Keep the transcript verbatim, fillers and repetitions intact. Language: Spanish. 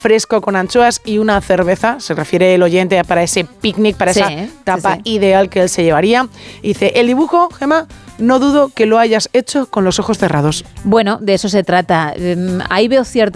fresco con anchoas y una cerveza. Se refiere el oyente para ese picnic, para sí, esa tapa sí, sí. ideal que él se llevaría. Dice, el dibujo, Gemma, no dudo que lo hayas hecho con los ojos cerrados. Bueno, de eso se trata. Ahí veo cierto